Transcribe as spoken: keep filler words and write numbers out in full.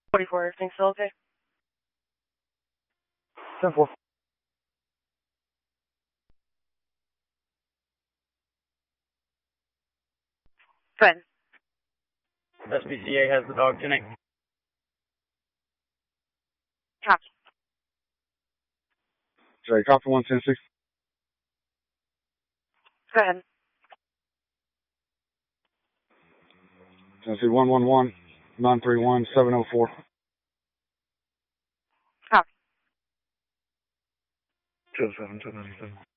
forty-four, everything still okay? ten four. Go ahead. S P C A has the dog tonight. Copy. Sorry, copy one ten six. Go ahead. Tennessee one one one nine three one seven zero four. Copy. two seven two nine seven.